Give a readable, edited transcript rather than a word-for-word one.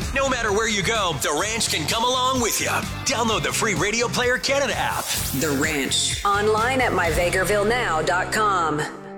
No matter where you go, The Ranch can come along with you. Download the free Radio Player Canada app. The Ranch. Online at myvegrvillenow.com.